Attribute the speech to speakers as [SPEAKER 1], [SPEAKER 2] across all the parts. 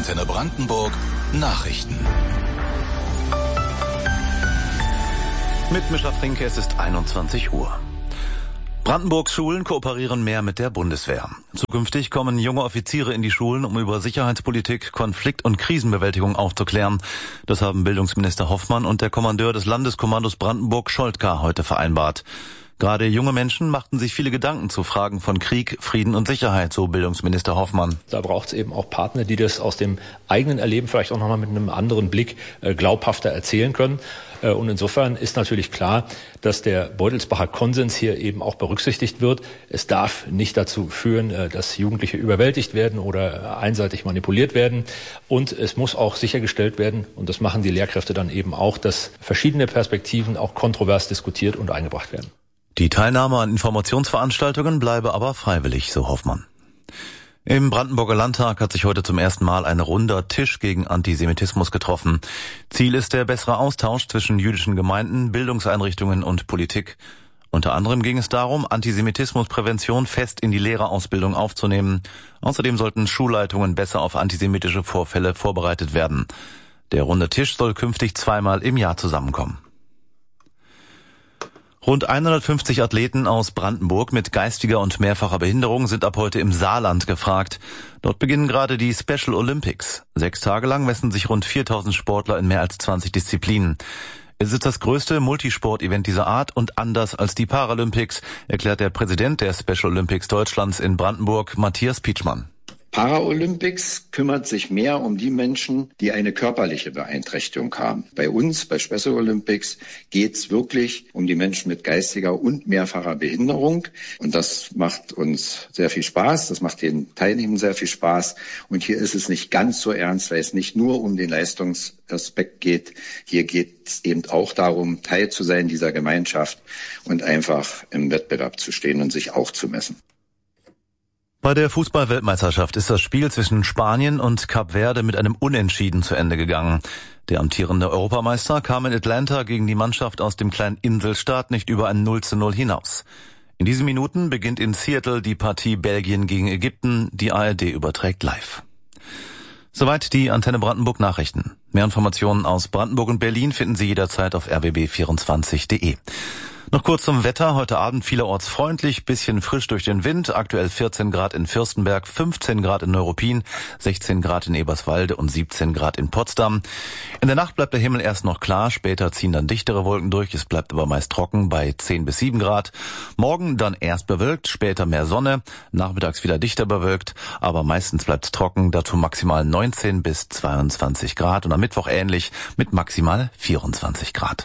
[SPEAKER 1] Antenne Brandenburg Nachrichten.
[SPEAKER 2] Mit Mischa Frinke, es ist 21 Uhr. Brandenburgs Schulen kooperieren mehr mit der Bundeswehr. Zukünftig kommen junge Offiziere in die Schulen, um über Sicherheitspolitik, Konflikt- und Krisenbewältigung aufzuklären. Das haben Bildungsminister Hoffmann und der Kommandeur des Landeskommandos Brandenburg Scholtka heute vereinbart. Gerade junge Menschen machten sich viele Gedanken zu Fragen von Krieg, Frieden und Sicherheit, so Bildungsminister Hoffmann.
[SPEAKER 3] Da braucht es eben auch Partner, die das aus dem eigenen Erleben vielleicht auch nochmal mit einem anderen Blick glaubhafter erzählen können. Und insofern ist natürlich klar, dass der Beutelsbacher Konsens hier eben auch berücksichtigt wird. Es darf nicht dazu führen, dass Jugendliche überwältigt werden oder einseitig manipuliert werden. Und es muss auch sichergestellt werden, und das machen die Lehrkräfte dann eben auch, dass verschiedene Perspektiven auch kontrovers diskutiert und eingebracht werden.
[SPEAKER 2] Die Teilnahme an Informationsveranstaltungen bleibe aber freiwillig, so Hoffmann. Im Brandenburger Landtag hat sich heute zum ersten Mal ein runder Tisch gegen Antisemitismus getroffen. Ziel ist der bessere Austausch zwischen jüdischen Gemeinden, Bildungseinrichtungen und Politik. Unter anderem ging es darum, Antisemitismusprävention fest in die Lehrerausbildung aufzunehmen. Außerdem sollten Schulleitungen besser auf antisemitische Vorfälle vorbereitet werden. Der runde Tisch soll künftig zweimal im Jahr zusammenkommen. Rund 150 Athleten aus Brandenburg mit geistiger und mehrfacher Behinderung sind ab heute im Saarland gefragt. Dort beginnen gerade die Special Olympics. 6 Tage lang messen sich rund 4000 Sportler in mehr als 20 Disziplinen. Es ist das größte Multisport-Event dieser Art und anders als die Paralympics, erklärt der Präsident der Special Olympics Deutschlands in Brandenburg, Matthias Pietschmann.
[SPEAKER 4] Paralympics kümmert sich mehr um die Menschen, die eine körperliche Beeinträchtigung haben. Bei uns, bei Special Olympics, geht's wirklich um die Menschen mit geistiger und mehrfacher Behinderung. Und das macht uns sehr viel Spaß, das macht den Teilnehmern sehr viel Spaß. Und hier ist es nicht ganz so ernst, weil es nicht nur um den Leistungsaspekt geht. Hier geht es eben auch darum, Teil zu sein dieser Gemeinschaft und einfach im Wettbewerb zu stehen und sich auch zu messen.
[SPEAKER 2] Bei der Fußball-Weltmeisterschaft ist das Spiel zwischen Spanien und Kap Verde mit einem Unentschieden zu Ende gegangen. Der amtierende Europameister kam in Atlanta gegen die Mannschaft aus dem kleinen Inselstaat nicht über ein 0:0 hinaus. In diesen Minuten beginnt in Seattle die Partie Belgien gegen Ägypten. Die ARD überträgt live. Soweit die Antenne Brandenburg Nachrichten. Mehr Informationen aus Brandenburg und Berlin finden Sie jederzeit auf rbb24.de. Noch kurz zum Wetter. Heute Abend vielerorts freundlich, bisschen frisch durch den Wind. Aktuell 14 Grad in Fürstenberg, 15 Grad in Neuruppin, 16 Grad in Eberswalde und 17 Grad in Potsdam. In der Nacht bleibt der Himmel erst noch klar, später ziehen dann dichtere Wolken durch. Es bleibt aber meist trocken bei 10 bis 7 Grad. Morgen dann erst bewölkt, später mehr Sonne, nachmittags wieder dichter bewölkt, aber meistens bleibt es trocken, dazu maximal 19 bis 22 Grad und am Mittwoch ähnlich mit maximal 24 Grad.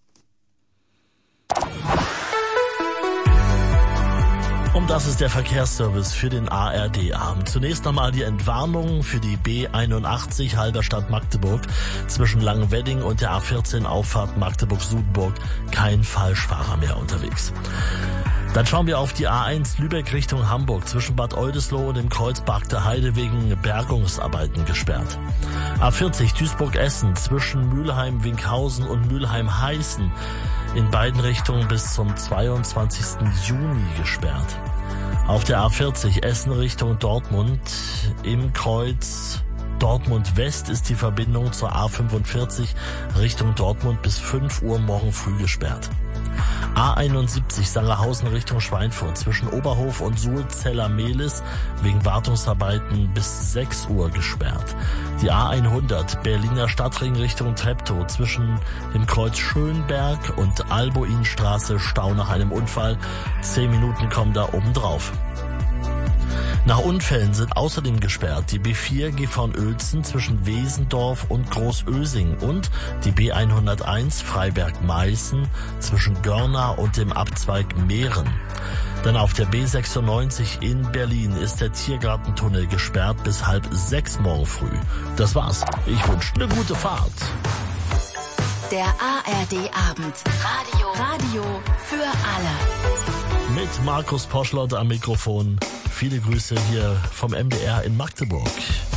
[SPEAKER 5] Und das ist der Verkehrsservice für den ARD-Abend. Zunächst einmal die Entwarnung für die B81 Halberstadt-Magdeburg zwischen Langenwedding und der A14 Auffahrt Magdeburg-Sudenburg. Kein Falschfahrer mehr unterwegs. Dann schauen wir auf die A1 Lübeck Richtung Hamburg zwischen Bad Oldesloe und dem Kreuz Barkter Heide wegen Bergungsarbeiten gesperrt. A40 Duisburg-Essen zwischen Mülheim-Winkhausen und Mülheim-Heißen in beiden Richtungen bis zum 22. Juni gesperrt. Auf der A40 Essen Richtung Dortmund im Kreuz Dortmund West ist die Verbindung zur A45 Richtung Dortmund bis 5 Uhr morgen früh gesperrt. A71 Sangerhausen Richtung Schweinfurt zwischen Oberhof und Sulzeller-Mehlis wegen Wartungsarbeiten bis 6 Uhr gesperrt. Die A100 Berliner Stadtring Richtung Treptow zwischen dem Kreuz Schönberg und Alboinstraße Stau nach einem Unfall. 10 Minuten kommen da oben drauf. Nach Unfällen sind außerdem gesperrt die B4 Gifhorn-Uelzen zwischen Wesendorf und Großösing und die B101 Freiberg-Meißen zwischen Görna und dem Abzweig Mehren. Dann auf der B96 in Berlin ist der Tiergartentunnel gesperrt bis 5:30 morgen früh. Das war's. Ich wünsche eine gute Fahrt.
[SPEAKER 6] Der ARD-Abend. Radio für alle.
[SPEAKER 5] Mit Markus Poschlott am Mikrofon. Viele Grüße hier vom MDR in Magdeburg.